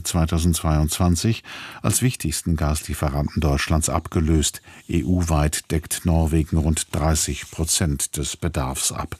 2022 als wichtigsten Gaslieferanten Deutschlands abgelöst. EU-weit deckt Norwegen rund 30% des Bedarfs ab.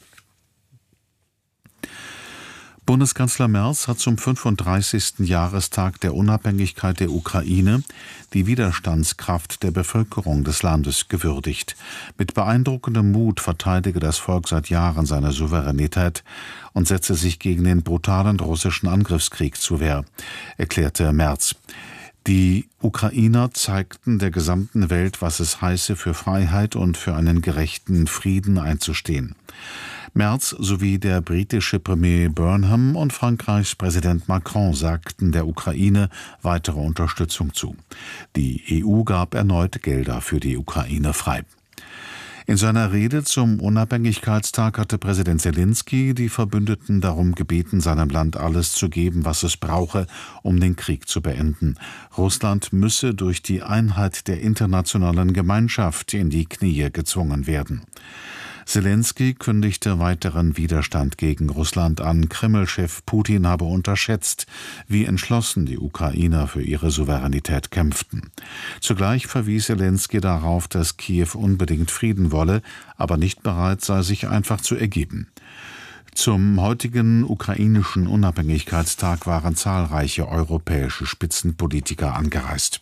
Bundeskanzler Merz hat zum 35. Jahrestag der Unabhängigkeit der Ukraine die Widerstandskraft der Bevölkerung des Landes gewürdigt. Mit beeindruckendem Mut verteidige das Volk seit Jahren seine Souveränität und setze sich gegen den brutalen russischen Angriffskrieg zur Wehr, erklärte Merz. Die Ukrainer zeigten der gesamten Welt, was es heiße, für Freiheit und für einen gerechten Frieden einzustehen. Merz sowie der britische Premier Burnham und Frankreichs Präsident Macron sagten der Ukraine weitere Unterstützung zu. Die EU gab erneut Gelder für die Ukraine frei. In seiner Rede zum Unabhängigkeitstag hatte Präsident Selenskyj die Verbündeten darum gebeten, seinem Land alles zu geben, was es brauche, um den Krieg zu beenden. Russland müsse durch die Einheit der internationalen Gemeinschaft in die Knie gezwungen werden. Selenskyj kündigte weiteren Widerstand gegen Russland an. Kreml-Chef Putin habe unterschätzt, wie entschlossen die Ukrainer für ihre Souveränität kämpften. Zugleich verwies Selenskyj darauf, dass Kiew unbedingt Frieden wolle, aber nicht bereit sei, sich einfach zu ergeben. Zum heutigen ukrainischen Unabhängigkeitstag waren zahlreiche europäische Spitzenpolitiker angereist.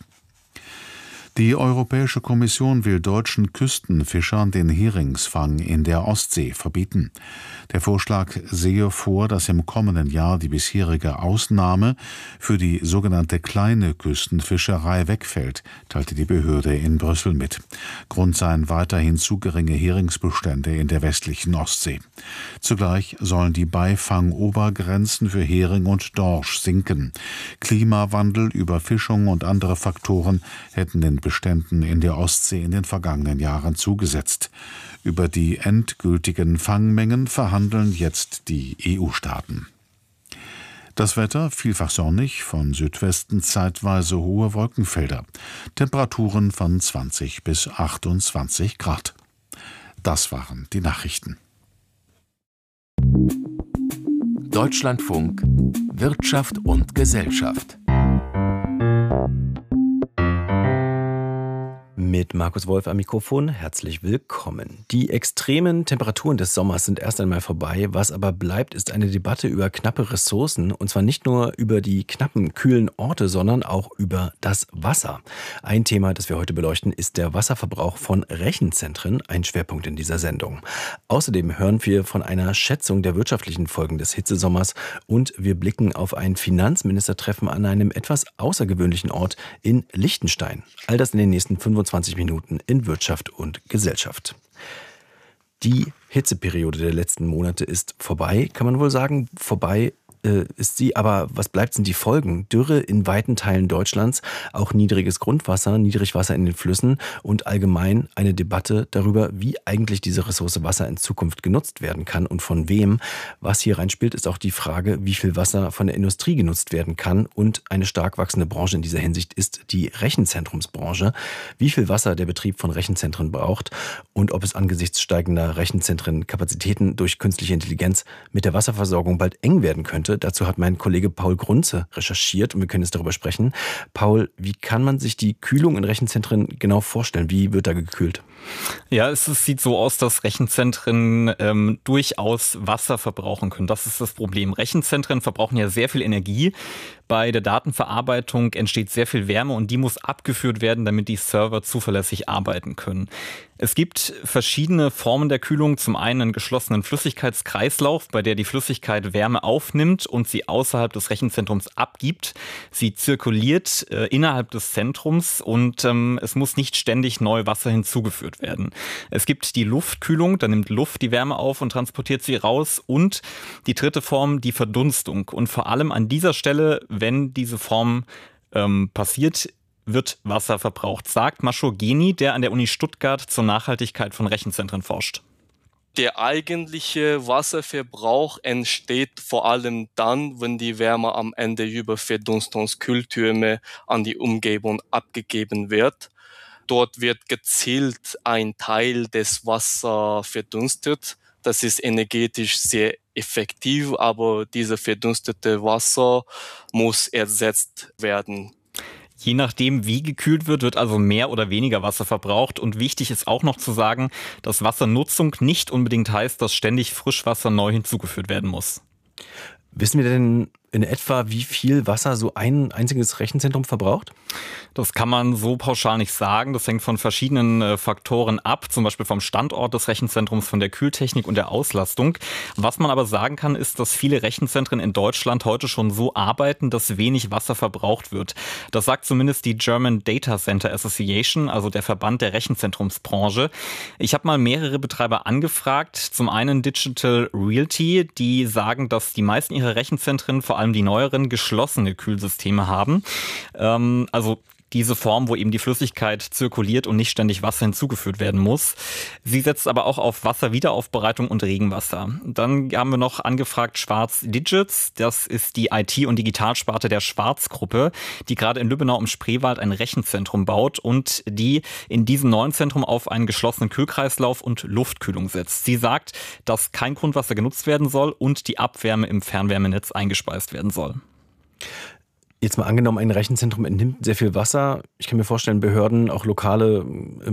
Die Europäische Kommission will deutschen Küstenfischern den Heringsfang in der Ostsee verbieten. Der Vorschlag sehe vor, dass im kommenden Jahr die bisherige Ausnahme für die sogenannte kleine Küstenfischerei wegfällt, teilte die Behörde in Brüssel mit. Grund seien weiterhin zu geringe Heringsbestände in der westlichen Ostsee. Zugleich sollen die Beifangobergrenzen für Hering und Dorsch sinken. Klimawandel, Überfischung und andere Faktoren hätten den Beständen in der Ostsee in den vergangenen Jahren zugesetzt. Über die endgültigen Fangmengen verhandeln jetzt die EU-Staaten. Das Wetter vielfach sonnig, von Südwesten zeitweise hohe Wolkenfelder. Temperaturen von 20 bis 28 Grad. Das waren die Nachrichten. Deutschlandfunk Wirtschaft und Gesellschaft. Mit Markus Wolf am Mikrofon, herzlich willkommen. Die extremen Temperaturen des Sommers sind erst einmal vorbei. Was aber bleibt, ist eine Debatte über knappe Ressourcen. Und zwar nicht nur über die knappen, kühlen Orte, sondern auch über das Wasser. Ein Thema, das wir heute beleuchten, ist der Wasserverbrauch von Rechenzentren, ein Schwerpunkt in dieser Sendung. Außerdem hören wir von einer Schätzung der wirtschaftlichen Folgen des Hitzesommers und wir blicken auf ein Finanzministertreffen an einem etwas außergewöhnlichen Ort in Liechtenstein. All das in den nächsten 25 Minuten in Wirtschaft und Gesellschaft. Die Hitzeperiode der letzten Monate ist vorbei, kann man wohl sagen. Vorbei ist sie, aber was bleibt, sind die Folgen? Dürre in weiten Teilen Deutschlands, auch niedriges Grundwasser, Niedrigwasser in den Flüssen und allgemein eine Debatte darüber, wie eigentlich diese Ressource Wasser in Zukunft genutzt werden kann und von wem. Was hier reinspielt, ist auch die Frage, wie viel Wasser von der Industrie genutzt werden kann, und eine stark wachsende Branche in dieser Hinsicht ist die Rechenzentrumsbranche. Wie viel Wasser der Betrieb von Rechenzentren braucht und ob es angesichts steigender Rechenzentrenkapazitäten durch künstliche Intelligenz mit der Wasserversorgung bald eng werden könnte. Dazu hat mein Kollege Paul Grunze recherchiert und wir können jetzt darüber sprechen. Paul, wie kann man sich die Kühlung in Rechenzentren genau vorstellen? Wie wird da gekühlt? Ja, es sieht so aus, dass Rechenzentren durchaus Wasser verbrauchen können. Das ist das Problem. Rechenzentren verbrauchen ja sehr viel Energie. Bei der Datenverarbeitung entsteht sehr viel Wärme und die muss abgeführt werden, damit die Server zuverlässig arbeiten können. Es gibt verschiedene Formen der Kühlung. Zum einen einen geschlossenen Flüssigkeitskreislauf, bei der die Flüssigkeit Wärme aufnimmt und sie außerhalb des Rechenzentrums abgibt. Sie zirkuliert innerhalb des Zentrums und es muss nicht ständig neu Wasser hinzugeführt werden. Es gibt die Luftkühlung, da nimmt Luft die Wärme auf und transportiert sie raus. Und die dritte Form, die Verdunstung. Und vor allem an dieser Stelle, wenn diese Form passiert, wird Wasser verbraucht, sagt Mashur Geni, der an der Uni Stuttgart zur Nachhaltigkeit von Rechenzentren forscht. Der eigentliche Wasserverbrauch entsteht vor allem dann, wenn die Wärme am Ende über Verdunstungskühltürme an die Umgebung abgegeben wird. Dort wird gezielt ein Teil des Wassers verdunstet. Das ist energetisch sehr effektiv, aber dieses verdunstete Wasser muss ersetzt werden. Je nachdem, wie gekühlt wird, wird also mehr oder weniger Wasser verbraucht. Und wichtig ist auch noch zu sagen, dass Wassernutzung nicht unbedingt heißt, dass ständig Frischwasser neu hinzugeführt werden muss. Wissen wir denn in etwa, wie viel Wasser so ein einziges Rechenzentrum verbraucht? Das kann man so pauschal nicht sagen. Das hängt von verschiedenen Faktoren ab, zum Beispiel vom Standort des Rechenzentrums, von der Kühltechnik und der Auslastung. Was man aber sagen kann, ist, dass viele Rechenzentren in Deutschland heute schon so arbeiten, dass wenig Wasser verbraucht wird. Das sagt zumindest die German Data Center Association, also der Verband der Rechenzentrumsbranche. Ich habe mal mehrere Betreiber angefragt. Zum einen Digital Realty, die sagen, dass die meisten ihrer Rechenzentren, vor allem die neueren, geschlossene Kühlsysteme haben. Also diese Form, wo eben die Flüssigkeit zirkuliert und nicht ständig Wasser hinzugeführt werden muss. Sie setzt aber auch auf Wasserwiederaufbereitung und Regenwasser. Dann haben wir noch angefragt Schwarz Digits. Das ist die IT- und Digitalsparte der Schwarz-Gruppe, die gerade in Lübbenau im Spreewald ein Rechenzentrum baut und die in diesem neuen Zentrum auf einen geschlossenen Kühlkreislauf und Luftkühlung setzt. Sie sagt, dass kein Grundwasser genutzt werden soll und die Abwärme im Fernwärmenetz eingespeist werden soll. Jetzt mal angenommen, ein Rechenzentrum entnimmt sehr viel Wasser. Ich kann mir vorstellen, Behörden, auch lokale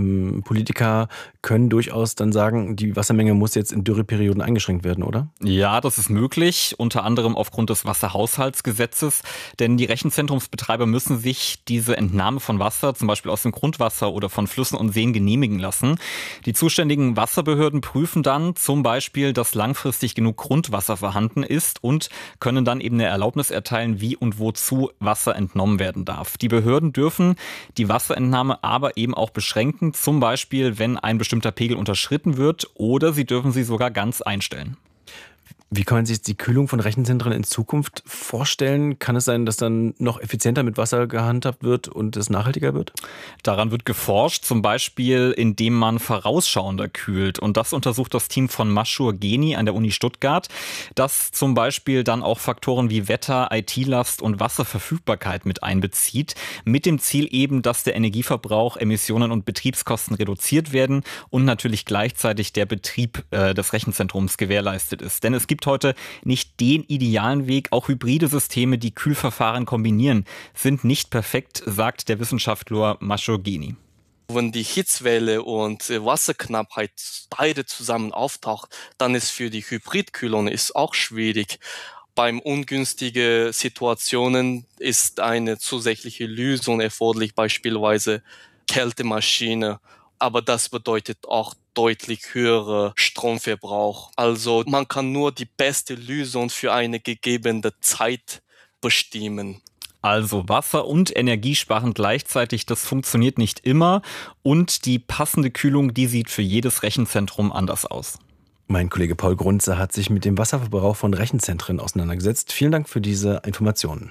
Politiker können durchaus dann sagen, die Wassermenge muss jetzt in Dürreperioden eingeschränkt werden, oder? Ja, das ist möglich, unter anderem aufgrund des Wasserhaushaltsgesetzes. Denn die Rechenzentrumsbetreiber müssen sich diese Entnahme von Wasser, zum Beispiel aus dem Grundwasser oder von Flüssen und Seen, genehmigen lassen. Die zuständigen Wasserbehörden prüfen dann zum Beispiel, dass langfristig genug Grundwasser vorhanden ist und können dann eben eine Erlaubnis erteilen, wie und wozu Wasser entnommen werden darf. Die Behörden dürfen die Wasserentnahme aber eben auch beschränken, zum Beispiel, wenn ein bestimmter Pegel unterschritten wird, oder sie dürfen sie sogar ganz einstellen. Wie kann man sich die Kühlung von Rechenzentren in Zukunft vorstellen? Kann es sein, dass dann noch effizienter mit Wasser gehandhabt wird und es nachhaltiger wird? Daran wird geforscht, zum Beispiel indem man vorausschauender kühlt. Und das untersucht das Team von Mashur Geni an der Uni Stuttgart, das zum Beispiel dann auch Faktoren wie Wetter, IT-Last und Wasserverfügbarkeit mit einbezieht, mit dem Ziel eben, dass der Energieverbrauch, Emissionen und Betriebskosten reduziert werden und natürlich gleichzeitig der Betrieb des Rechenzentrums gewährleistet ist. Denn es gibt heute nicht den idealen Weg. Auch hybride Systeme, die Kühlverfahren kombinieren, sind nicht perfekt, sagt der Wissenschaftler Mashur Geni. Wenn die Hitzewelle und Wasserknappheit beide zusammen auftaucht, dann ist für die Hybridkühlung ist auch schwierig. Beim ungünstigen Situationen ist eine zusätzliche Lösung erforderlich, beispielsweise Kältemaschine. Aber das bedeutet auch deutlich höherer Stromverbrauch. Also man kann nur die beste Lösung für eine gegebene Zeit bestimmen. Also Wasser und Energie sparen gleichzeitig, das funktioniert nicht immer. Und die passende Kühlung, die sieht für jedes Rechenzentrum anders aus. Mein Kollege Paul Grunze hat sich mit dem Wasserverbrauch von Rechenzentren auseinandergesetzt. Vielen Dank für diese Informationen.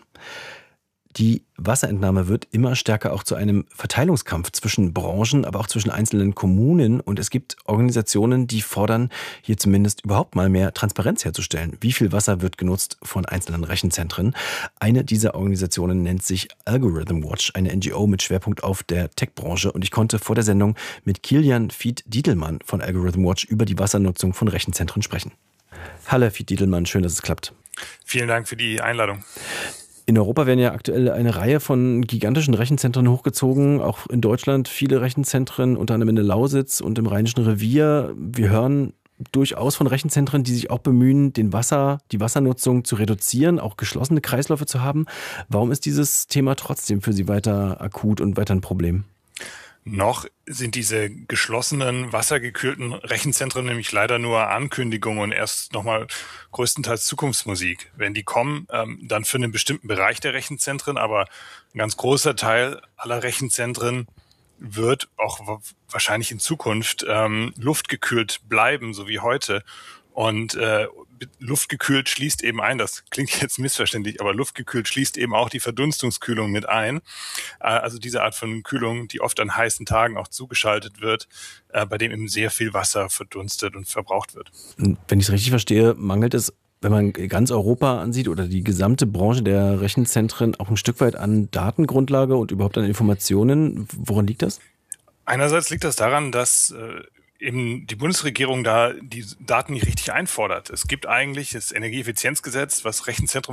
Die Wasserentnahme wird immer stärker auch zu einem Verteilungskampf zwischen Branchen, aber auch zwischen einzelnen Kommunen. Und es gibt Organisationen, die fordern, hier zumindest überhaupt mal mehr Transparenz herzustellen. Wie viel Wasser wird genutzt von einzelnen Rechenzentren? Eine dieser Organisationen nennt sich Algorithm Watch, eine NGO mit Schwerpunkt auf der Tech-Branche. Und ich konnte vor der Sendung mit Kilian Fied-Diedelmann von Algorithm Watch über die Wassernutzung von Rechenzentren sprechen. Hallo Fied-Diedelmann, schön, dass es klappt. Vielen Dank für die Einladung. In Europa werden ja aktuell eine Reihe von gigantischen Rechenzentren hochgezogen, auch in Deutschland viele Rechenzentren, unter anderem in der Lausitz und im Rheinischen Revier. Wir hören durchaus von Rechenzentren, die sich auch bemühen, die Wassernutzung zu reduzieren, auch geschlossene Kreisläufe zu haben. Warum ist dieses Thema trotzdem für Sie weiter akut und weiter ein Problem? Noch sind diese geschlossenen, wassergekühlten Rechenzentren nämlich leider nur Ankündigungen und erst nochmal größtenteils Zukunftsmusik. Wenn die kommen, dann für einen bestimmten Bereich der Rechenzentren, aber ein ganz großer Teil aller Rechenzentren wird auch wahrscheinlich in Zukunft luftgekühlt bleiben, so wie heute. Und luftgekühlt schließt eben ein, das klingt jetzt missverständlich, aber luftgekühlt schließt eben auch die Verdunstungskühlung mit ein. Also diese Art von Kühlung, die oft an heißen Tagen auch zugeschaltet wird, bei dem eben sehr viel Wasser verdunstet und verbraucht wird. Wenn ich es richtig verstehe, mangelt es, wenn man ganz Europa ansieht oder die gesamte Branche der Rechenzentren, auch ein Stück weit an Datengrundlage und überhaupt an Informationen. Woran liegt das? Einerseits liegt das daran, dass eben die Bundesregierung da die Daten nicht richtig einfordert. Es gibt eigentlich das Energieeffizienzgesetz, was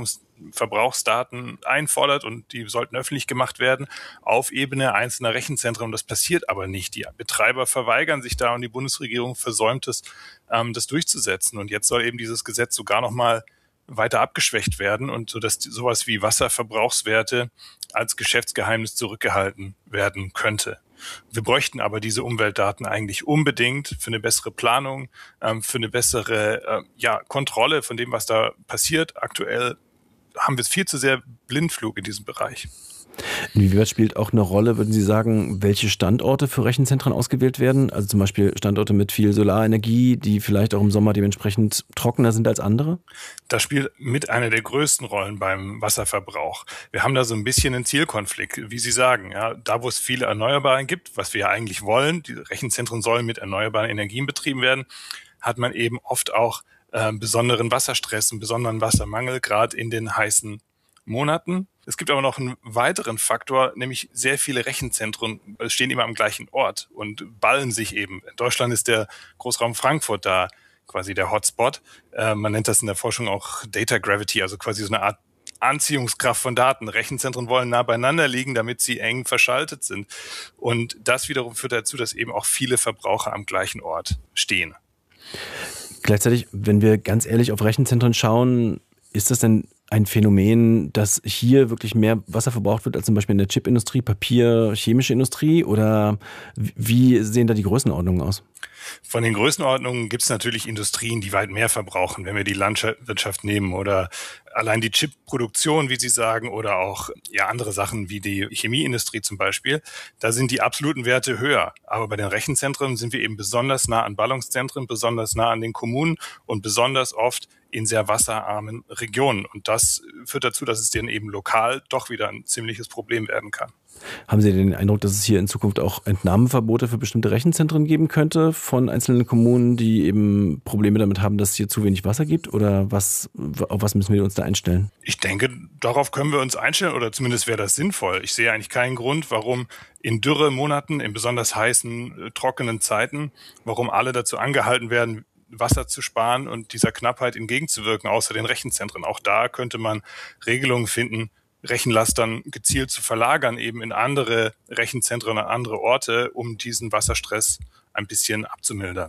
Rechenzentrumsverbrauchsdaten einfordert und die sollten öffentlich gemacht werden auf Ebene einzelner Rechenzentren. Das passiert aber nicht. Die Betreiber verweigern sich da und die Bundesregierung versäumt es, das durchzusetzen. Und jetzt soll eben dieses Gesetz sogar noch mal weiter abgeschwächt werden und so, dass sowas wie Wasserverbrauchswerte als Geschäftsgeheimnis zurückgehalten werden könnte. Wir bräuchten aber diese Umweltdaten eigentlich unbedingt für eine bessere Planung, für eine bessere Kontrolle von dem, was da passiert. Aktuell haben wir viel zu sehr Blindflug in diesem Bereich. Inwieweit spielt auch eine Rolle, würden Sie sagen, welche Standorte für Rechenzentren ausgewählt werden? Also zum Beispiel Standorte mit viel Solarenergie, die vielleicht auch im Sommer dementsprechend trockener sind als andere? Das spielt mit einer der größten Rollen beim Wasserverbrauch. Wir haben da so ein bisschen einen Zielkonflikt, wie Sie sagen. Ja, da, wo es viele Erneuerbare gibt, was wir ja eigentlich wollen, die Rechenzentren sollen mit erneuerbaren Energien betrieben werden, hat man eben oft auch besonderen Wasserstress, einen besonderen Wassermangel, gerade in den heißen Monaten. Es gibt aber noch einen weiteren Faktor, nämlich sehr viele Rechenzentren stehen immer am gleichen Ort und ballen sich eben. In Deutschland ist der Großraum Frankfurt da quasi der Hotspot. Man nennt das in der Forschung auch Data Gravity, also quasi so eine Art Anziehungskraft von Daten. Rechenzentren wollen nah beieinander liegen, damit sie eng verschaltet sind. Und das wiederum führt dazu, dass eben auch viele Verbraucher am gleichen Ort stehen. Gleichzeitig, wenn wir ganz ehrlich auf Rechenzentren schauen, ist das denn ein Phänomen, dass hier wirklich mehr Wasser verbraucht wird als zum Beispiel in der Chipindustrie, Papier, chemische Industrie? Oder wie sehen da die Größenordnungen aus? Von den Größenordnungen gibt es natürlich Industrien, die weit mehr verbrauchen, wenn wir die Landwirtschaft nehmen oder allein die Chipproduktion, wie Sie sagen, oder auch andere Sachen wie die Chemieindustrie zum Beispiel. Da sind die absoluten Werte höher. Aber bei den Rechenzentren sind wir eben besonders nah an Ballungszentren, besonders nah an den Kommunen und besonders oft in sehr wasserarmen Regionen. Und das führt dazu, dass es denen eben lokal doch wieder ein ziemliches Problem werden kann. Haben Sie den Eindruck, dass es hier in Zukunft auch Entnahmeverbote für bestimmte Rechenzentren geben könnte von einzelnen Kommunen, die eben Probleme damit haben, dass es hier zu wenig Wasser gibt? Oder auf was müssen wir uns da einstellen? Ich denke, darauf können wir uns einstellen oder zumindest wäre das sinnvoll. Ich sehe eigentlich keinen Grund, warum in Dürremonaten, in besonders heißen, trockenen Zeiten, warum alle dazu angehalten werden, Wasser zu sparen und dieser Knappheit entgegenzuwirken, außer den Rechenzentren. Auch da könnte man Regelungen finden, Rechenlastern gezielt zu verlagern, eben in andere Rechenzentren, an andere Orte, um diesen Wasserstress ein bisschen abzumildern.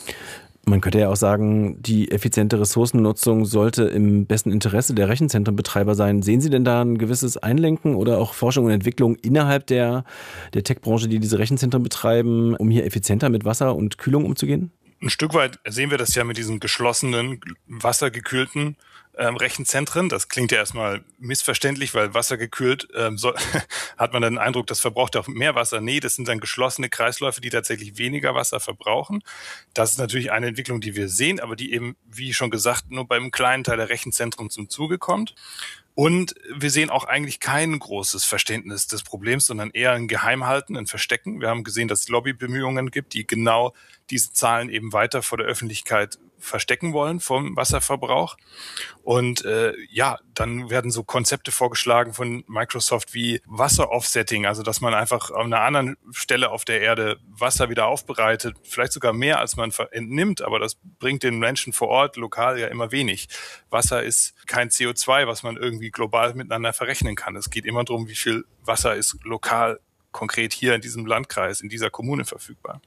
Man könnte ja auch sagen, die effiziente Ressourcennutzung sollte im besten Interesse der Rechenzentrenbetreiber sein. Sehen Sie denn da ein gewisses Einlenken oder auch Forschung und Entwicklung innerhalb der Tech-Branche, die diese Rechenzentren betreiben, um hier effizienter mit Wasser und Kühlung umzugehen? Ein Stück weit sehen wir das ja mit diesen geschlossenen, wassergekühlten Rechenzentren. Das klingt ja erstmal missverständlich, weil wassergekühlt hat man dann den Eindruck, das verbraucht auch mehr Wasser. Nee, das sind dann geschlossene Kreisläufe, die tatsächlich weniger Wasser verbrauchen. Das ist natürlich eine Entwicklung, die wir sehen, aber die eben, wie schon gesagt, nur beim kleinen Teil der Rechenzentren zum Zuge kommt. Und wir sehen auch eigentlich kein großes Verständnis des Problems, sondern eher ein Geheimhalten, ein Verstecken. Wir haben gesehen, dass es Lobbybemühungen gibt, die genau diese Zahlen eben weiter vor der Öffentlichkeit verstecken wollen vom Wasserverbrauch. Und dann werden so Konzepte vorgeschlagen von Microsoft wie Wasser-Offsetting, also dass man einfach an einer anderen Stelle auf der Erde Wasser wieder aufbereitet, vielleicht sogar mehr, als man entnimmt, aber das bringt den Menschen vor Ort lokal ja immer wenig. Wasser ist kein CO2, was man irgendwie global miteinander verrechnen kann. Es geht immer darum, wie viel Wasser ist lokal konkret hier in diesem Landkreis, in dieser Kommune verfügbar.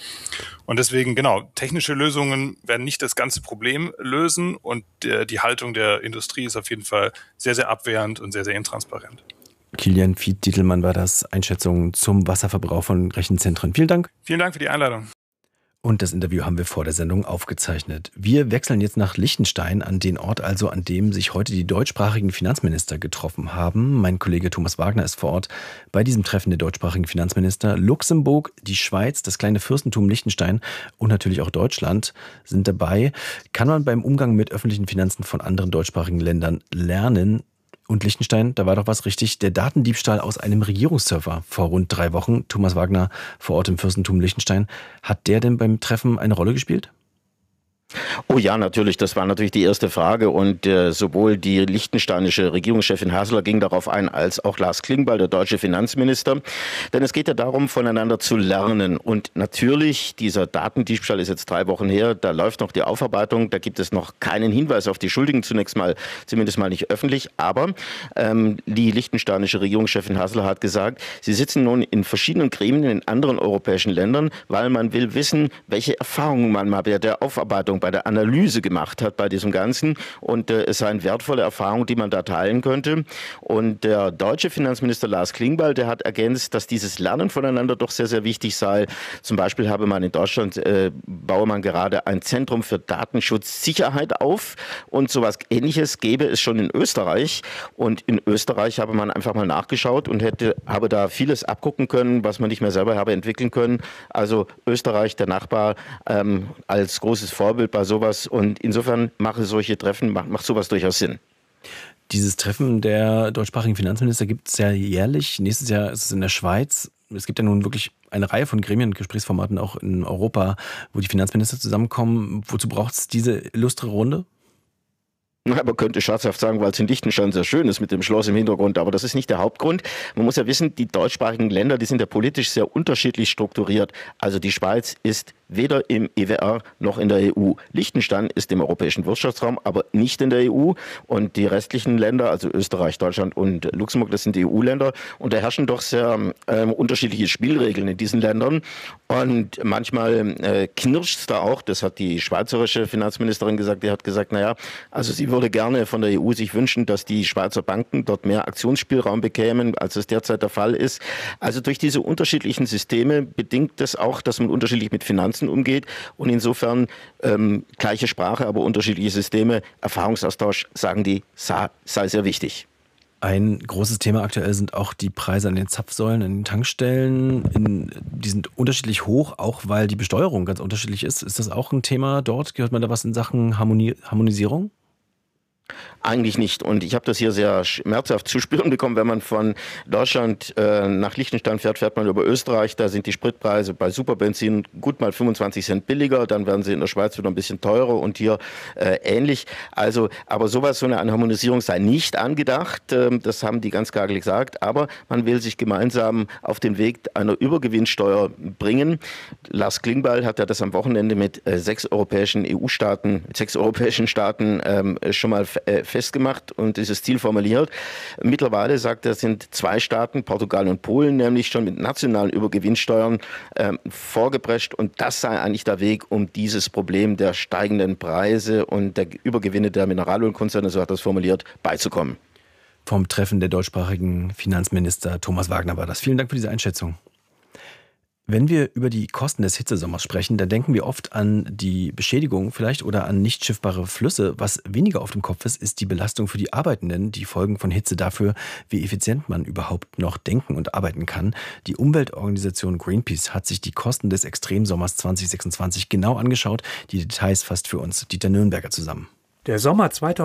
Und deswegen, technische Lösungen werden nicht das ganze Problem lösen und die Haltung der Industrie ist auf jeden Fall sehr, sehr abwehrend und sehr, sehr intransparent. Kilian Fied-Dietelmann war das, Einschätzung zum Wasserverbrauch von Rechenzentren. Vielen Dank. Vielen Dank für die Einladung. Und das Interview haben wir vor der Sendung aufgezeichnet. Wir wechseln jetzt nach Liechtenstein, an den Ort also, an dem sich heute die deutschsprachigen Finanzminister getroffen haben. Mein Kollege Thomas Wagner ist vor Ort bei diesem Treffen der deutschsprachigen Finanzminister. Luxemburg, die Schweiz, das kleine Fürstentum Liechtenstein und natürlich auch Deutschland sind dabei. Kann man beim Umgang mit öffentlichen Finanzen von anderen deutschsprachigen Ländern lernen? Und Liechtenstein, da war doch was richtig, der Datendiebstahl aus einem Regierungsserver vor rund 3 Wochen. Thomas Wagner vor Ort im Fürstentum Liechtenstein. Hat der denn beim Treffen eine Rolle gespielt? Oh ja, natürlich. Das war natürlich die erste Frage. Und sowohl die liechtensteinische Regierungschefin Hasler ging darauf ein, als auch Lars Klingbeil, der deutsche Finanzminister. Denn es geht ja darum, voneinander zu lernen. Und natürlich, dieser Datendiebstahl ist jetzt 3 Wochen her. Da läuft noch die Aufarbeitung. Da gibt es noch keinen Hinweis auf die Schuldigen. Zumindest mal nicht öffentlich. Aber die liechtensteinische Regierungschefin Hasler hat gesagt, sie sitzen nun in verschiedenen Gremien in anderen europäischen Ländern, weil man will wissen, welche Erfahrungen man mal bei der Aufarbeitung, bei der Analyse gemacht hat bei diesem Ganzen. Und es seien wertvolle Erfahrungen, die man da teilen könnte. Und der deutsche Finanzminister Lars Klingbeil, der hat ergänzt, dass dieses Lernen voneinander doch sehr, sehr wichtig sei. Zum Beispiel habe man in Deutschland, baue man gerade ein Zentrum für Datenschutzsicherheit auf. Und sowas Ähnliches gäbe es schon in Österreich. Und in Österreich habe man einfach mal nachgeschaut und habe da vieles abgucken können, was man nicht mehr selber habe entwickeln können. Also Österreich, der Nachbar, als großes Vorbild bei sowas. Und insofern macht sowas durchaus Sinn. Dieses Treffen der deutschsprachigen Finanzminister gibt es ja jährlich. Nächstes Jahr ist es in der Schweiz. Es gibt ja nun wirklich eine Reihe von Gremien und Gesprächsformaten auch in Europa, wo die Finanzminister zusammenkommen. Wozu braucht es diese illustre Runde? Man könnte scherzhaft sagen, weil es in Liechtenstein sehr schön ist mit dem Schloss im Hintergrund, aber das ist nicht der Hauptgrund. Man muss ja wissen, die deutschsprachigen Länder, die sind ja politisch sehr unterschiedlich strukturiert. Also die Schweiz ist weder im EWR noch in der EU. Liechtenstein ist im europäischen Wirtschaftsraum, aber nicht in der EU. Und die restlichen Länder, also Österreich, Deutschland und Luxemburg, das sind die EU-Länder. Und da herrschen doch sehr unterschiedliche Spielregeln in diesen Ländern. Und manchmal knirscht es da auch. Das hat die schweizerische Finanzministerin gesagt. Die hat gesagt, naja, also sie würde gerne von der EU sich wünschen, dass die Schweizer Banken dort mehr Aktionsspielraum bekämen, als es derzeit der Fall ist. Also durch diese unterschiedlichen Systeme bedingt es auch, dass man unterschiedlich mit Finanzen umgeht und insofern gleiche Sprache, aber unterschiedliche Systeme, Erfahrungsaustausch, sagen die, sei sehr wichtig. Ein großes Thema aktuell sind auch die Preise an den Zapfsäulen, an den Tankstellen. Die sind unterschiedlich hoch, auch weil die Besteuerung ganz unterschiedlich ist. Ist das auch ein Thema dort? Gehört man da was in Sachen Harmonisierung? Eigentlich nicht. Und ich habe das hier sehr schmerzhaft zu spüren bekommen. Wenn man von Deutschland nach Liechtenstein fährt, fährt man über Österreich. Da sind die Spritpreise bei Superbenzin gut mal 25 Cent billiger. Dann werden sie in der Schweiz wieder ein bisschen teurer und hier ähnlich. Also, aber so eine Harmonisierung sei nicht angedacht. Das haben die ganz klar gesagt. Aber man will sich gemeinsam auf den Weg einer Übergewinnsteuer bringen. Lars Klingbeil hat ja das am Wochenende mit 6 europäischen Staaten schon mal festgemacht und dieses Ziel formuliert. Mittlerweile, sagt er, sind 2 Staaten, Portugal und Polen, nämlich schon mit nationalen Übergewinnsteuern vorgeprescht. Und das sei eigentlich der Weg, um dieses Problem der steigenden Preise und der Übergewinne der Mineralölkonzerne, so hat er es formuliert, beizukommen. Vom Treffen der deutschsprachigen Finanzminister Thomas Wagner war das. Vielen Dank für diese Einschätzung. Wenn wir über die Kosten des Hitzesommers sprechen, dann denken wir oft an die Beschädigung vielleicht oder an nicht schiffbare Flüsse. Was weniger auf dem Kopf ist, ist die Belastung für die Arbeitenden, die Folgen von Hitze dafür, wie effizient man überhaupt noch denken und arbeiten kann. Die Umweltorganisation Greenpeace hat sich die Kosten des Extremsommers 2026 genau angeschaut. Die Details fasst für uns Dieter Nürnberger zusammen. Der Sommer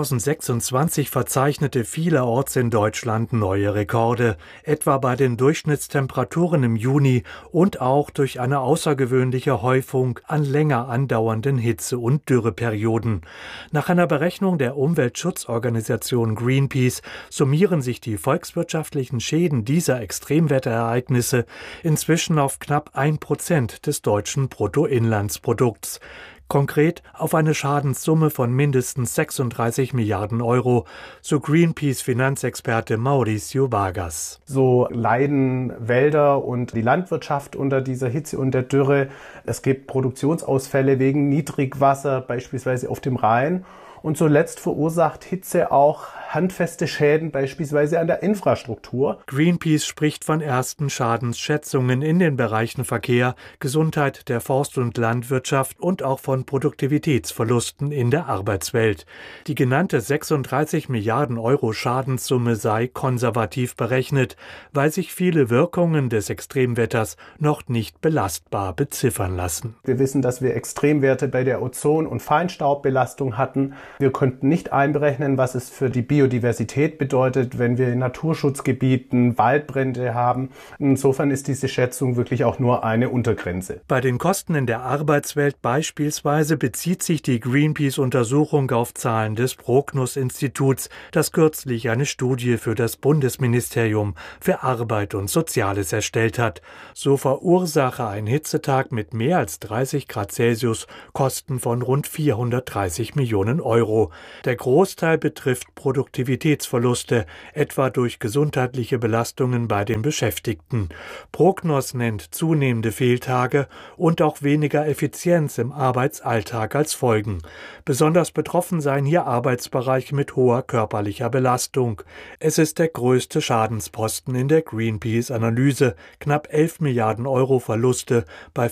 2026 verzeichnete vielerorts in Deutschland neue Rekorde, etwa bei den Durchschnittstemperaturen im Juni und auch durch eine außergewöhnliche Häufung an länger andauernden Hitze- und Dürreperioden. Nach einer Berechnung der Umweltschutzorganisation Greenpeace summieren sich die volkswirtschaftlichen Schäden dieser Extremwetterereignisse inzwischen auf knapp 1% des deutschen Bruttoinlandsprodukts. Konkret auf eine Schadenssumme von mindestens 36 Milliarden Euro, so Greenpeace-Finanzexperte Mauricio Vargas. So leiden Wälder und die Landwirtschaft unter dieser Hitze und der Dürre. Es gibt Produktionsausfälle wegen Niedrigwasser, beispielsweise auf dem Rhein. Und zuletzt verursacht Hitze auch handfeste Schäden, beispielsweise an der Infrastruktur. Greenpeace spricht von ersten Schadensschätzungen in den Bereichen Verkehr, Gesundheit, der Forst- und Landwirtschaft und auch von Produktivitätsverlusten in der Arbeitswelt. Die genannte 36 Milliarden Euro Schadenssumme sei konservativ berechnet, weil sich viele Wirkungen des Extremwetters noch nicht belastbar beziffern lassen. Wir wissen, dass wir Extremwerte bei der Ozon- und Feinstaubbelastung hatten. Wir konnten nicht einberechnen, was es für die Biodiversität bedeutet, wenn wir in Naturschutzgebieten Waldbrände haben. Insofern ist diese Schätzung wirklich auch nur eine Untergrenze. Bei den Kosten in der Arbeitswelt beispielsweise bezieht sich die Greenpeace-Untersuchung auf Zahlen des Prognos-Instituts, das kürzlich eine Studie für das Bundesministerium für Arbeit und Soziales erstellt hat. So verursache ein Hitzetag mit mehr als 30 Grad Celsius Kosten von rund 430 Millionen Euro. Der Großteil betrifft Produktivitätsverluste, etwa durch gesundheitliche Belastungen bei den Beschäftigten. Prognos nennt zunehmende Fehltage und auch weniger Effizienz im Arbeitsalltag als Folgen. Besonders betroffen seien hier Arbeitsbereiche mit hoher körperlicher Belastung. Es ist der größte Schadensposten in der Greenpeace-Analyse, knapp 11 Milliarden Euro Verluste bei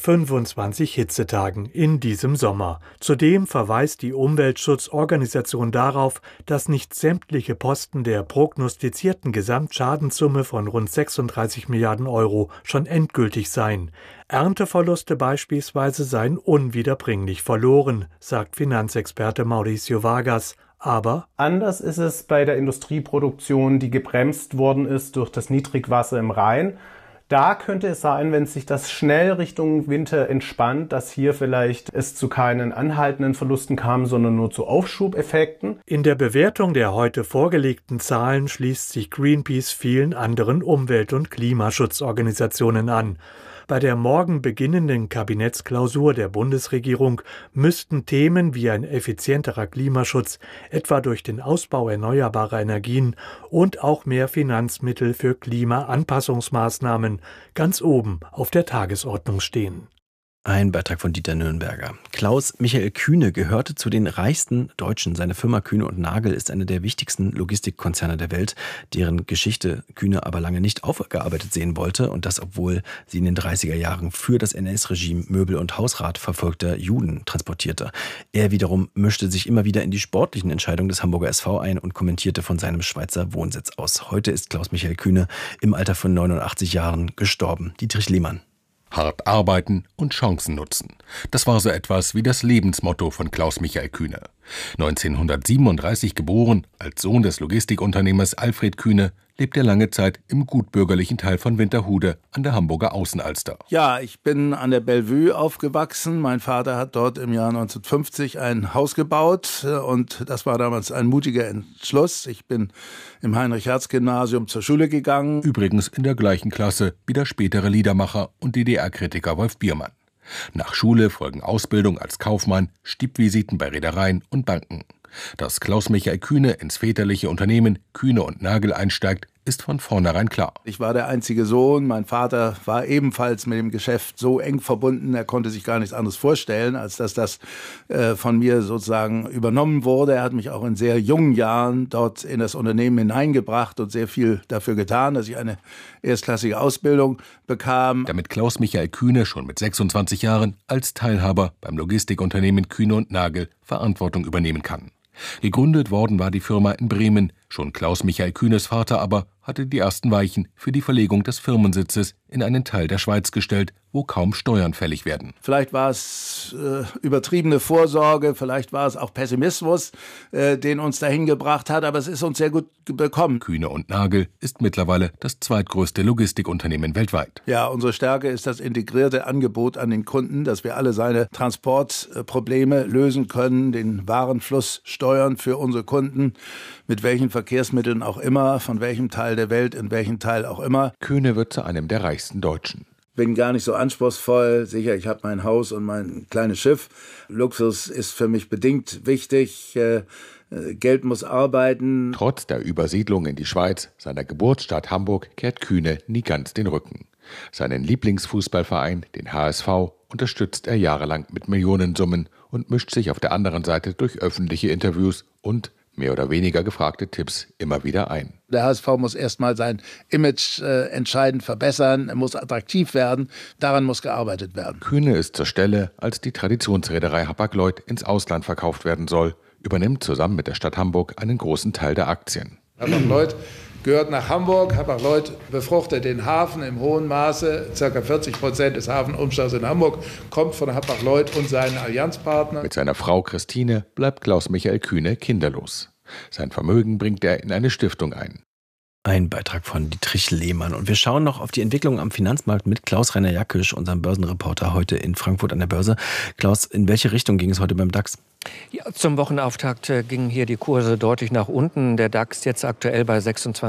25 Hitzetagen in diesem Sommer. Zudem verweist die Umweltschutzorganisation darauf, dass nicht sämtliche Posten der prognostizierten Gesamtschadenssumme von rund 36 Milliarden Euro schon endgültig seien. Ernteverluste beispielsweise seien unwiederbringlich verloren, sagt Finanzexperte Mauricio Vargas. Aber anders ist es bei der Industrieproduktion, die gebremst worden ist durch das Niedrigwasser im Rhein. Da könnte es sein, wenn sich das schnell Richtung Winter entspannt, dass hier vielleicht es zu keinen anhaltenden Verlusten kam, sondern nur zu Aufschubeffekten. In der Bewertung der heute vorgelegten Zahlen schließt sich Greenpeace vielen anderen Umwelt- und Klimaschutzorganisationen an. Bei der morgen beginnenden Kabinettsklausur der Bundesregierung müssten Themen wie ein effizienterer Klimaschutz, etwa durch den Ausbau erneuerbarer Energien und auch mehr Finanzmittel für Klimaanpassungsmaßnahmen, ganz oben auf der Tagesordnung stehen. Ein Beitrag von Dieter Nürnberger. Klaus-Michael Kühne gehörte zu den reichsten Deutschen. Seine Firma Kühne & Nagel ist einer der wichtigsten Logistikkonzerne der Welt, deren Geschichte Kühne aber lange nicht aufgearbeitet sehen wollte. Und das, obwohl sie in den 30er Jahren für das NS-Regime Möbel- und Hausrat verfolgter Juden transportierte. Er wiederum mischte sich immer wieder in die sportlichen Entscheidungen des Hamburger SV ein und kommentierte von seinem Schweizer Wohnsitz aus. Heute ist Klaus-Michael Kühne im Alter von 89 Jahren gestorben. Dietrich Lehmann. Hart arbeiten und Chancen nutzen. Das war so etwas wie das Lebensmotto von Klaus-Michael Kühne. 1937 geboren, als Sohn des Logistikunternehmers Alfred Kühne, lebt er lange Zeit im gutbürgerlichen Teil von Winterhude an der Hamburger Außenalster. Ja, ich bin an der Bellevue aufgewachsen. Mein Vater hat dort im Jahr 1950 ein Haus gebaut und das war damals ein mutiger Entschluss. Ich bin im Heinrich-Hertz-Gymnasium zur Schule gegangen. Übrigens in der gleichen Klasse wie der spätere Liedermacher und DDR-Kritiker Wolf Biermann. Nach Schule folgen Ausbildung als Kaufmann, Stippvisiten bei Reedereien und Banken. Dass Klaus-Michael Kühne ins väterliche Unternehmen Kühne & Nagel einsteigt, ist von vornherein klar. Ich war der einzige Sohn. Mein Vater war ebenfalls mit dem Geschäft so eng verbunden, er konnte sich gar nichts anderes vorstellen, als dass das von mir sozusagen übernommen wurde. Er hat mich auch in sehr jungen Jahren dort in das Unternehmen hineingebracht und sehr viel dafür getan, dass ich eine erstklassige Ausbildung bekam. Damit Klaus-Michael Kühne schon mit 26 Jahren als Teilhaber beim Logistikunternehmen Kühne & Nagel Verantwortung übernehmen kann. Gegründet worden war die Firma in Bremen, schon Klaus-Michael Kühnes Vater aber hatte die ersten Weichen für die Verlegung des Firmensitzes in einen Teil der Schweiz gestellt, wo kaum Steuern fällig werden. Vielleicht war es übertriebene Vorsorge, vielleicht war es auch Pessimismus, den uns dahin gebracht hat, aber es ist uns sehr gut bekommen. Kühne & Nagel ist mittlerweile das zweitgrößte Logistikunternehmen weltweit. Ja, unsere Stärke ist das integrierte Angebot an den Kunden, dass wir alle seine Transportprobleme lösen können, den Warenfluss steuern für unsere Kunden, mit welchen Verkehrsmitteln auch immer, von welchem Teil der Welt, in welchem Teil auch immer. Kühne wird zu einem der reichsten Deutschen. Bin gar nicht so anspruchsvoll. Sicher, ich habe mein Haus und mein kleines Schiff. Luxus ist für mich bedingt wichtig. Geld muss arbeiten. Trotz der Übersiedlung in die Schweiz, seiner Geburtsstadt Hamburg, kehrt Kühne nie ganz den Rücken. Seinen Lieblingsfußballverein, den HSV, unterstützt er jahrelang mit Millionensummen und mischt sich auf der anderen Seite durch öffentliche Interviews und mehr oder weniger gefragte Tipps immer wieder ein. Der HSV muss erstmal sein Image entscheidend verbessern, er muss attraktiv werden, daran muss gearbeitet werden. Kühne ist zur Stelle, als die Traditionsreederei Hapag-Lloyd ins Ausland verkauft werden soll, übernimmt zusammen mit der Stadt Hamburg einen großen Teil der Aktien. Hapag-Lloyd gehört nach Hamburg. Hapag-Lloyd befruchtet den Hafen im hohen Maße. Ca. 40% des Hafenumschlags in Hamburg kommt von Hapag-Lloyd und seinen Allianzpartnern. Mit seiner Frau Christine bleibt Klaus-Michael Kühne kinderlos. Sein Vermögen bringt er in eine Stiftung ein. Ein Beitrag von Dietrich Lehmann. Und wir schauen noch auf die Entwicklung am Finanzmarkt mit Klaus-Rainer Jackisch, unserem Börsenreporter heute in Frankfurt an der Börse. Klaus, in welche Richtung ging es heute beim DAX? Ja, zum Wochenauftakt gingen hier die Kurse deutlich nach unten. Der DAX jetzt aktuell bei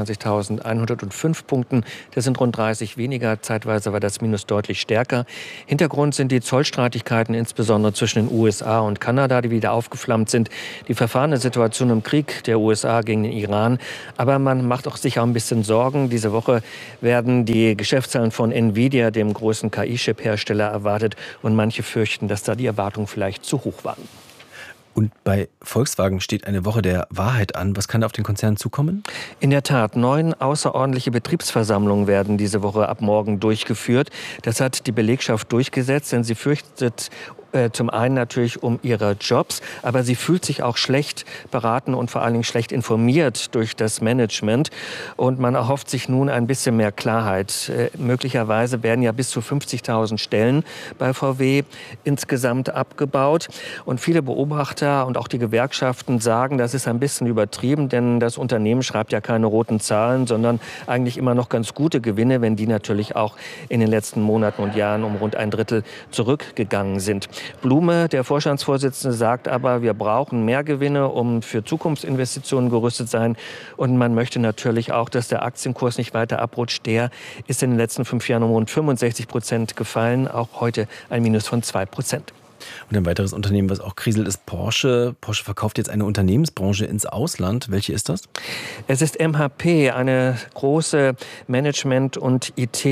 26.105 Punkten. Das sind rund 30 weniger. Zeitweise war das Minus deutlich stärker. Hintergrund sind die Zollstreitigkeiten, insbesondere zwischen den USA und Kanada, die wieder aufgeflammt sind. Die verfahrene Situation im Krieg der USA gegen den Iran. Aber man macht sich auch ein bisschen Sorgen. Diese Woche werden die Geschäftszahlen von Nvidia, dem großen KI-Chip-Hersteller, erwartet. Und manche fürchten, dass da die Erwartungen vielleicht zu hoch waren. Und bei Volkswagen steht eine Woche der Wahrheit an. Was kann auf den Konzern zukommen? In der Tat, 9 außerordentliche Betriebsversammlungen werden diese Woche ab morgen durchgeführt. Das hat die Belegschaft durchgesetzt, denn sie fürchtet zum einen natürlich um ihre Jobs, aber sie fühlt sich auch schlecht beraten und vor allen Dingen schlecht informiert durch das Management. Und man erhofft sich nun ein bisschen mehr Klarheit. Möglicherweise werden ja bis zu 50.000 Stellen bei VW insgesamt abgebaut. Und viele Beobachter und auch die Gewerkschaften sagen, das ist ein bisschen übertrieben, denn das Unternehmen schreibt ja keine roten Zahlen, sondern eigentlich immer noch ganz gute Gewinne, wenn die natürlich auch in den letzten Monaten und Jahren um rund 1/3 zurückgegangen sind. Blume, der Vorstandsvorsitzende, sagt aber, wir brauchen mehr Gewinne, um für Zukunftsinvestitionen gerüstet sein. Und man möchte natürlich auch, dass der Aktienkurs nicht weiter abrutscht. Der ist in den letzten 5 Jahren um rund 65% gefallen, auch heute ein Minus von 2%. Und ein weiteres Unternehmen, was auch kriselt, ist Porsche. Porsche verkauft jetzt eine Unternehmensbranche ins Ausland. Welche ist das? Es ist MHP, eine große Management- und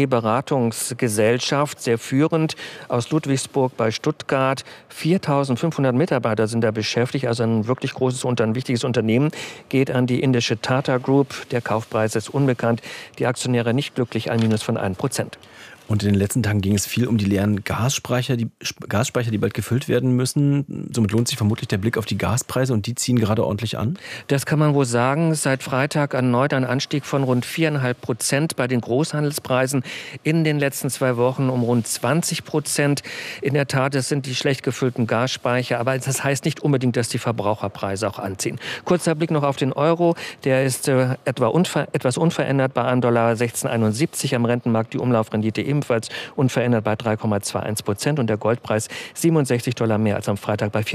IT-Beratungsgesellschaft, sehr führend aus Ludwigsburg bei Stuttgart. 4.500 Mitarbeiter sind da beschäftigt, also ein wirklich großes und ein wichtiges Unternehmen. Geht an die indische Tata Group. Der Kaufpreis ist unbekannt. Die Aktionäre nicht glücklich, ein Minus von 1%. Und in den letzten Tagen ging es viel um die leeren Gasspeicher, die bald gefüllt werden müssen. Somit lohnt sich vermutlich der Blick auf die Gaspreise und die ziehen gerade ordentlich an. Das kann man wohl sagen. Seit Freitag erneut ein Anstieg von rund 4,5% bei den Großhandelspreisen. In den letzten 2 Wochen um rund 20%. In der Tat, es sind die schlecht gefüllten Gasspeicher. Aber das heißt nicht unbedingt, dass die Verbraucherpreise auch anziehen. Kurzer Blick noch auf den Euro. Der ist etwas unverändert bei $1,1671 am Rentenmarkt. Die Umlaufrendite ebenfalls unverändert bei 3,21% und der Goldpreis $67 mehr als am Freitag bei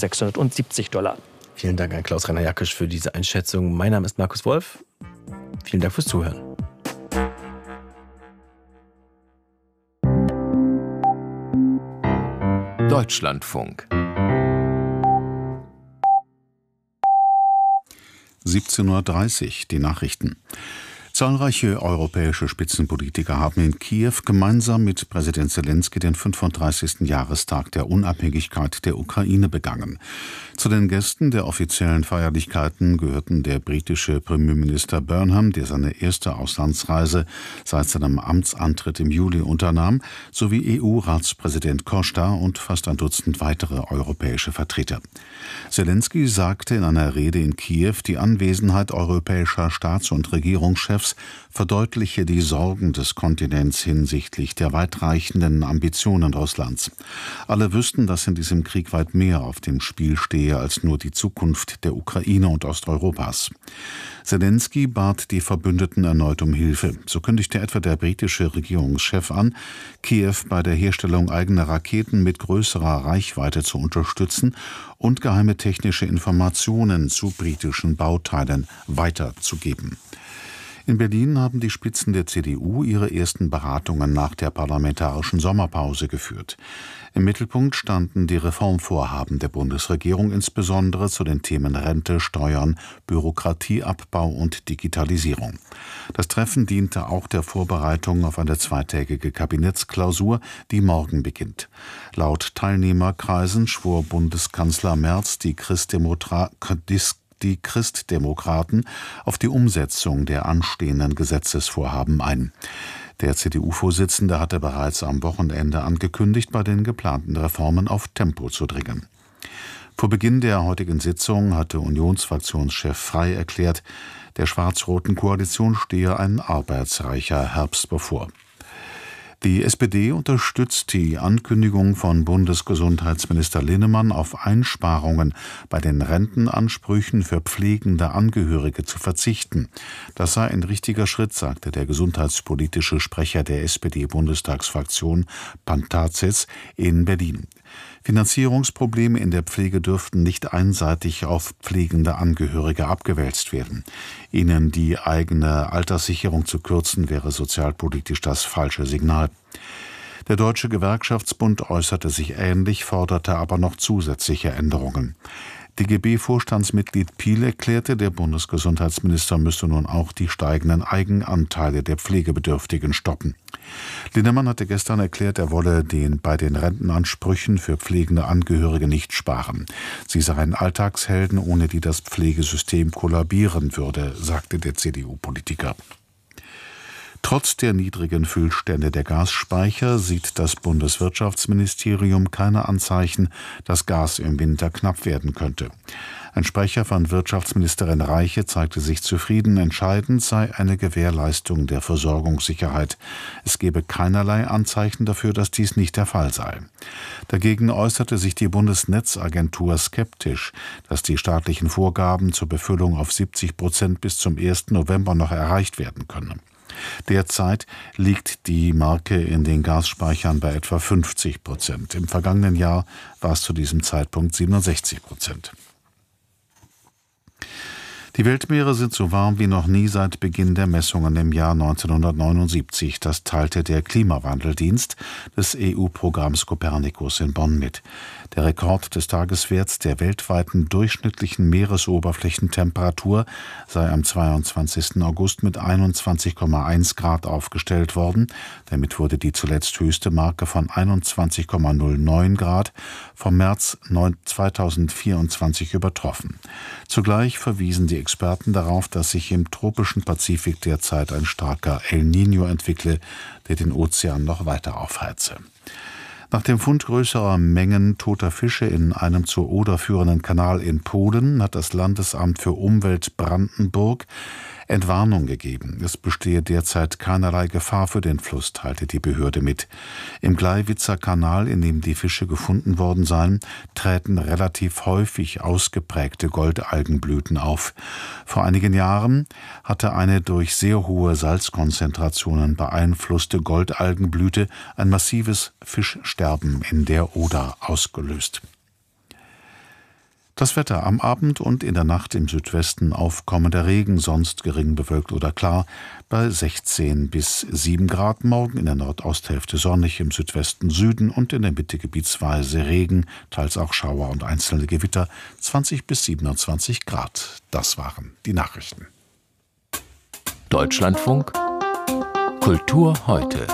$4.670. Vielen Dank an Klaus-Rainer Jackisch für diese Einschätzung. Mein Name ist Markus Wolf. Vielen Dank fürs Zuhören. Deutschlandfunk 17:30 Uhr, die Nachrichten. Zahlreiche europäische Spitzenpolitiker haben in Kiew gemeinsam mit Präsident Selenskyj den 35. Jahrestag der Unabhängigkeit der Ukraine begangen. Zu den Gästen der offiziellen Feierlichkeiten gehörten der britische Premierminister Burnham, der seine erste Auslandsreise seit seinem Amtsantritt im Juli unternahm, sowie EU-Ratspräsident Costa und fast ein Dutzend weitere europäische Vertreter. Selenskyj sagte in einer Rede in Kiew, die Anwesenheit europäischer Staats- und Regierungschefs verdeutliche die Sorgen des Kontinents hinsichtlich der weitreichenden Ambitionen Russlands. Alle wüssten, dass in diesem Krieg weit mehr auf dem Spiel stehe als nur die Zukunft der Ukraine und Osteuropas. Selenskyj bat die Verbündeten erneut um Hilfe. So kündigte etwa der britische Regierungschef an, Kiew bei der Herstellung eigener Raketen mit größerer Reichweite zu unterstützen und geheime technische Informationen zu britischen Bauteilen weiterzugeben. In Berlin haben die Spitzen der CDU ihre ersten Beratungen nach der parlamentarischen Sommerpause geführt. Im Mittelpunkt standen die Reformvorhaben der Bundesregierung, insbesondere zu den Themen Rente, Steuern, Bürokratieabbau und Digitalisierung. Das Treffen diente auch der Vorbereitung auf eine zweitägige Kabinettsklausur, die morgen beginnt. Laut Teilnehmerkreisen schwor Bundeskanzler Merz die Christdemokraten auf die Umsetzung der anstehenden Gesetzesvorhaben ein. Der CDU-Vorsitzende hatte bereits am Wochenende angekündigt, bei den geplanten Reformen auf Tempo zu dringen. Vor Beginn der heutigen Sitzung hatte Unionsfraktionschef Frey erklärt, der schwarz-roten Koalition stehe ein arbeitsreicher Herbst bevor. Die SPD unterstützt die Ankündigung von Bundesgesundheitsminister Linnemann, auf Einsparungen bei den Rentenansprüchen für pflegende Angehörige zu verzichten. Das sei ein richtiger Schritt, sagte der gesundheitspolitische Sprecher der SPD-Bundestagsfraktion Pantazis in Berlin. Finanzierungsprobleme in der Pflege dürften nicht einseitig auf pflegende Angehörige abgewälzt werden. Ihnen die eigene Alterssicherung zu kürzen, wäre sozialpolitisch das falsche Signal. Der Deutsche Gewerkschaftsbund äußerte sich ähnlich, forderte aber noch zusätzliche Änderungen. DGB-Vorstandsmitglied Piel erklärte, der Bundesgesundheitsminister müsse nun auch die steigenden Eigenanteile der Pflegebedürftigen stoppen. Linnemann hatte gestern erklärt, er wolle bei den Rentenansprüchen für pflegende Angehörige nicht sparen. Sie seien Alltagshelden, ohne die das Pflegesystem kollabieren würde, sagte der CDU-Politiker. Trotz der niedrigen Füllstände der Gasspeicher sieht das Bundeswirtschaftsministerium keine Anzeichen, dass Gas im Winter knapp werden könnte. Ein Sprecher von Wirtschaftsministerin Reiche zeigte sich zufrieden. Entscheidend sei eine Gewährleistung der Versorgungssicherheit. Es gebe keinerlei Anzeichen dafür, dass dies nicht der Fall sei. Dagegen äußerte sich die Bundesnetzagentur skeptisch, dass die staatlichen Vorgaben zur Befüllung auf 70% bis zum 1. November noch erreicht werden können. Derzeit liegt die Marke in den Gasspeichern bei etwa 50%. Im vergangenen Jahr war es zu diesem Zeitpunkt 67%. Die Weltmeere sind so warm wie noch nie seit Beginn der Messungen im Jahr 1979. Das teilte der Klimawandeldienst des EU-Programms Copernicus in Bonn mit. Der Rekord des Tageswerts der weltweiten durchschnittlichen Meeresoberflächentemperatur sei am 22. August mit 21,1 Grad aufgestellt worden. Damit wurde die zuletzt höchste Marke von 21,09 Grad vom März 2024 übertroffen. Zugleich verwiesen die Experten darauf, dass sich im tropischen Pazifik derzeit ein starker El Niño entwickle, der den Ozean noch weiter aufheize. Nach dem Fund größerer Mengen toter Fische in einem zur Oder führenden Kanal in Polen hat das Landesamt für Umwelt Brandenburg Entwarnung gegeben. Es bestehe derzeit keinerlei Gefahr für den Fluss, teilte die Behörde mit. Im Gleiwitzer Kanal, in dem die Fische gefunden worden seien, träten relativ häufig ausgeprägte Goldalgenblüten auf. Vor einigen Jahren hatte eine durch sehr hohe Salzkonzentrationen beeinflusste Goldalgenblüte ein massives Fischsterben in der Oder ausgelöst. Das Wetter: am Abend und in der Nacht im Südwesten aufkommender Regen, sonst gering bewölkt oder klar, bei 16 bis 7 Grad. Morgen in der Nordosthälfte sonnig, im Südwesten, Süden und in der Mitte gebietsweise Regen, teils auch Schauer und einzelne Gewitter, 20 bis 27 Grad. Das waren die Nachrichten. Deutschlandfunk Kultur heute.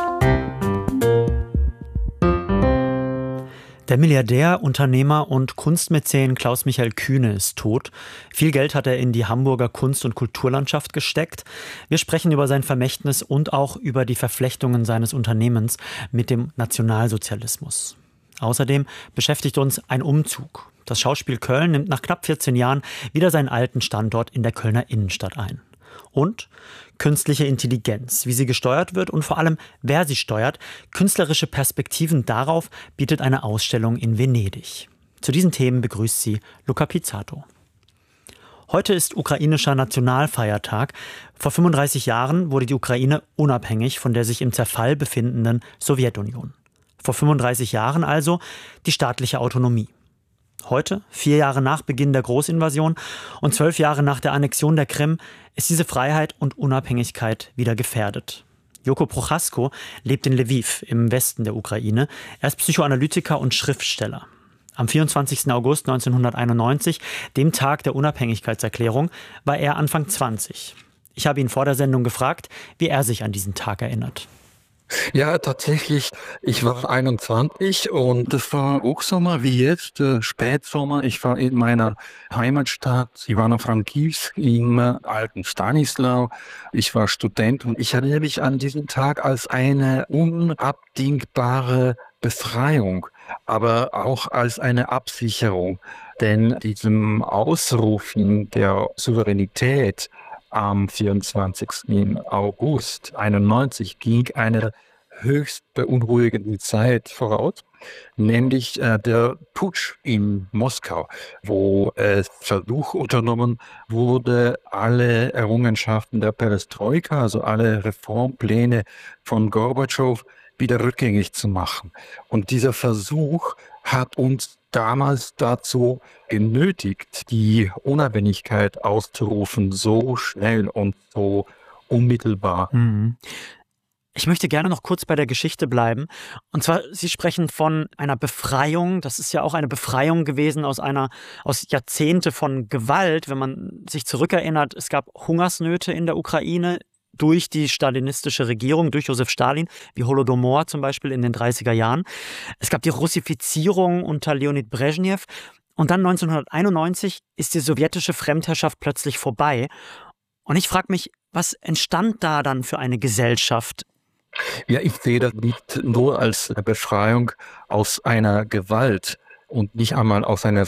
Der Milliardär, Unternehmer und Kunstmäzen Klaus-Michael Kühne ist tot. Viel Geld hat er in die Hamburger Kunst- und Kulturlandschaft gesteckt. Wir sprechen über sein Vermächtnis und auch über die Verflechtungen seines Unternehmens mit dem Nationalsozialismus. Außerdem beschäftigt uns ein Umzug. Das Schauspiel Köln nimmt nach knapp 14 Jahren wieder seinen alten Standort in der Kölner Innenstadt ein. Und künstliche Intelligenz, wie sie gesteuert wird und vor allem, wer sie steuert. Künstlerische Perspektiven darauf bietet eine Ausstellung in Venedig. Zu diesen Themen begrüßt sie Luca Pizzato. Heute ist ukrainischer Nationalfeiertag. Vor 35 Jahren wurde die Ukraine unabhängig von der sich im Zerfall befindenden Sowjetunion. Vor 35 Jahren also die staatliche Autonomie. Heute, 4 Jahre nach Beginn der Großinvasion und 12 Jahre nach der Annexion der Krim, ist diese Freiheit und Unabhängigkeit wieder gefährdet. Joko Prochasko lebt in Lviv im Westen der Ukraine. Er ist Psychoanalytiker und Schriftsteller. Am 24. August 1991, dem Tag der Unabhängigkeitserklärung, war er Anfang 20. Ich habe ihn vor der Sendung gefragt, wie er sich an diesen Tag erinnert. Ja, tatsächlich. Ich war 21 und es war Hochsommer wie jetzt, Spätsommer. Ich war in meiner Heimatstadt Ivano-Frankivsk im alten Stanislau. Ich war Student und ich erinnere mich an diesen Tag als eine unabdingbare Befreiung, aber auch als eine Absicherung. Denn diesem Ausrufen der Souveränität am 24. August 91 ging eine höchst beunruhigenden Zeit voraus, nämlich der Putsch in Moskau, wo Versuch unternommen wurde, alle Errungenschaften der Perestroika, also alle Reformpläne von Gorbatschow, wieder rückgängig zu machen. Und dieser Versuch hat uns damals dazu genötigt, die Unabhängigkeit auszurufen, so schnell und so unmittelbar. Ich möchte gerne noch kurz bei der Geschichte bleiben. Und zwar, Sie sprechen von einer Befreiung. Das ist ja auch eine Befreiung gewesen aus Jahrzehnte von Gewalt. Wenn man sich zurückerinnert, es gab Hungersnöte in der Ukraine durch die stalinistische Regierung, durch Josef Stalin, wie Holodomor zum Beispiel in den 30er Jahren. Es gab die Russifizierung unter Leonid Brezhnev. Und dann 1991 ist die sowjetische Fremdherrschaft plötzlich vorbei. Und ich frage mich, was entstand da dann für eine Gesellschaft? Ja, ich sehe das nicht nur als eine Befreiung aus einer Gewalt und nicht einmal aus einer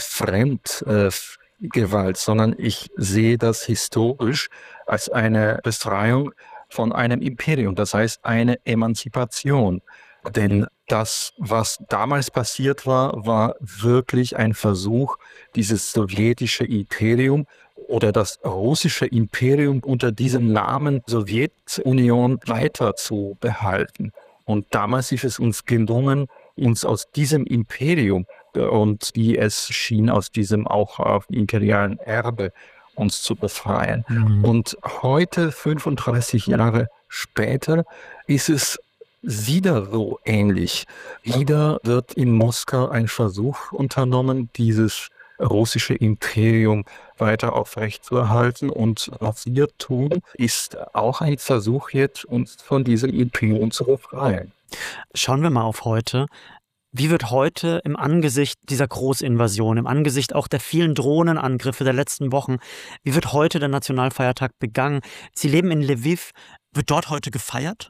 Fremdgewalt, sondern ich sehe das historisch als eine Befreiung von einem Imperium, das heißt eine Emanzipation. Denn das, was damals passiert war, war wirklich ein Versuch, dieses sowjetische Imperium oder das russische Imperium unter diesem Namen Sowjetunion weiter zu behalten. Und damals ist es uns gelungen, uns aus diesem Imperium und wie es schien, aus diesem auch imperialen Erbe uns zu befreien. Und heute, 35 Jahre später, ist es wieder so ähnlich. Wieder wird in Moskau ein Versuch unternommen, dieses russische Imperium weiter aufrechtzuerhalten. Und was wir tun, ist auch ein Versuch jetzt, uns von diesem Imperium zu befreien. Schauen wir mal auf heute. Wie wird heute im Angesicht dieser Großinvasion, im Angesicht auch der vielen Drohnenangriffe der letzten Wochen, wie wird heute der Nationalfeiertag begangen? Sie leben in Lviv. Wird dort heute gefeiert?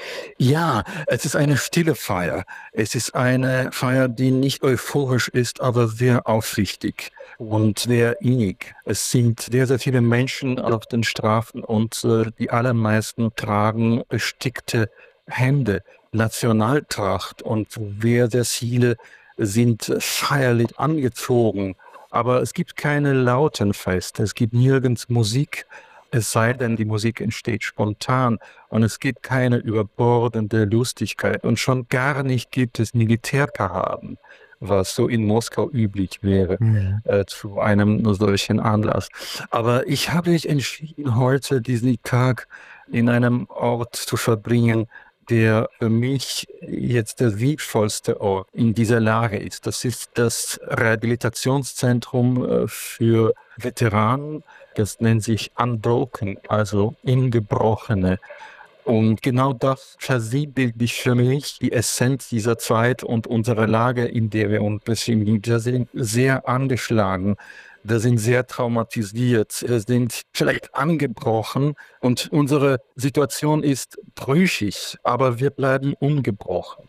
Ja, es ist eine stille Feier. Es ist eine Feier, die nicht euphorisch ist, aber sehr aufrichtig und sehr innig. Es sind sehr, sehr viele Menschen auf den Straßen und die allermeisten tragen bestickte Hemden, Nationaltracht und sehr, sehr viele sind feierlich angezogen. Aber es gibt keine lauten Feste, es gibt nirgends Musik. Es sei denn, die Musik entsteht spontan und es gibt keine überbordende Lustigkeit und schon gar nicht gibt es Militärparaden, was so in Moskau üblich wäre zu einem solchen Anlass. Aber ich habe mich entschieden, heute diesen Tag in einem Ort zu verbringen, der für mich jetzt der sinnvollste Ort in dieser Lage ist. Das ist das Rehabilitationszentrum für Veteranen. Das nennt sich Unbroken, also Ungebrochene. Und genau das versinnbildlicht für mich die Essenz dieser Zeit und unserer Lage, in der wir uns befinden. Wir sind sehr angeschlagen, wir sind sehr traumatisiert, wir sind vielleicht angebrochen und unsere Situation ist brüchig, aber wir bleiben ungebrochen.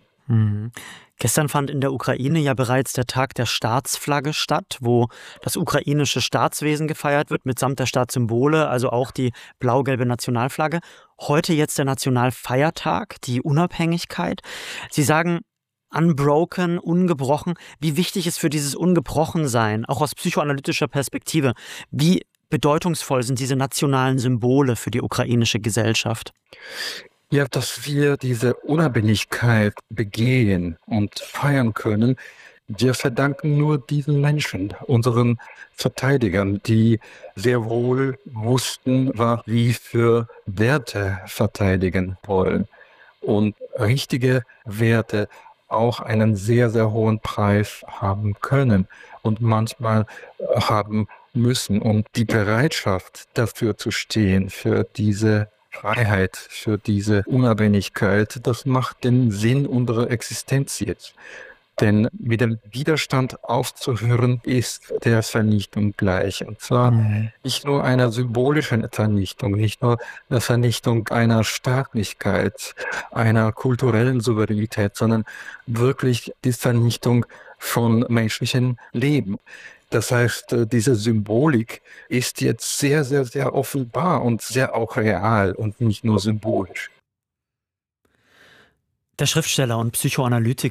Gestern fand in der Ukraine ja bereits der Tag der Staatsflagge statt, wo das ukrainische Staatswesen gefeiert wird, mitsamt der Staatssymbole, also auch die blau-gelbe Nationalflagge. Heute jetzt der Nationalfeiertag, die Unabhängigkeit. Sie sagen, unbroken, ungebrochen. Wie wichtig ist für dieses Ungebrochensein, auch aus psychoanalytischer Perspektive, wie bedeutungsvoll sind diese nationalen Symbole für die ukrainische Gesellschaft? Ja, dass wir diese Unabhängigkeit begehen und feiern können, wir verdanken nur diesen Menschen, unseren Verteidigern, die sehr wohl wussten, was sie für Werte verteidigen wollen. Und richtige Werte auch einen sehr, sehr hohen Preis haben können und manchmal haben müssen. Und die Bereitschaft dafür zu stehen, für diese Freiheit, für diese Unabhängigkeit, das macht den Sinn unserer Existenz jetzt. Denn mit dem Widerstand aufzuhören, ist der Vernichtung gleich. Und zwar nicht nur einer symbolischen Vernichtung, nicht nur der Vernichtung einer Staatlichkeit, einer kulturellen Souveränität, sondern wirklich die Vernichtung von menschlichem Leben. Das heißt, diese Symbolik ist jetzt sehr, sehr, sehr offenbar und sehr auch real und nicht nur symbolisch. Der Schriftsteller und Psychoanalytiker